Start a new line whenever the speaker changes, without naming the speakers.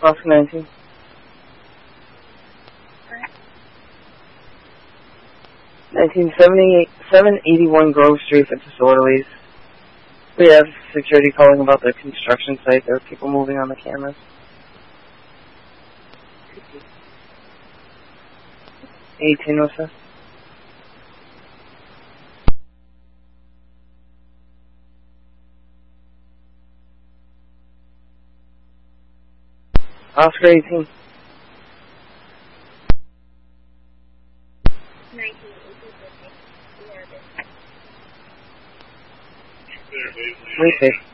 Oscar 19. 781 Grove Street for disorderlies. We have security calling about the construction site. There are people moving on the cameras. 18 was that? Oscar 18.
19.
Wait,